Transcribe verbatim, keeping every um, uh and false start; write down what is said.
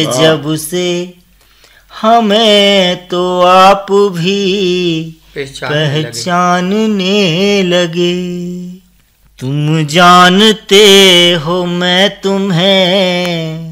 जब से हमें तो आप भी पहचानने लगे। तुम जानते हो मैं तुम्हें